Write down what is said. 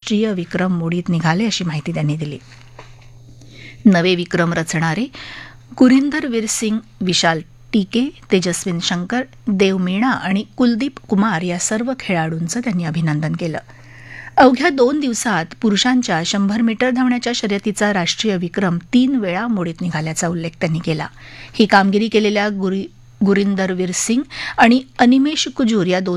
राष्ट्रीय विक्रम मोडीत निघाले अशी माहिती त्यांनी दिली. नवे विक्रम रचणारे गुरिंदरवीर सिंग, विशाल टीके, तेजस्विन शंकर, देव मीणा आणि कुलदीप कुमार या सर्व खेळाडूंचं त्यांनी अभिनंदन केलं. अवघ्या 2 दिवसात पुरुषांच्या 100 मीटर धावण्याच्या शर्यतीचा राष्ट्रीय विक्रम 3 वेळा मोडीत निघाल्याचा उल्लेख त्यांनी केला. ही कामगिरी केलेल्या गुरिंदरवीर सिंग आणि अनिमेश कुजूर या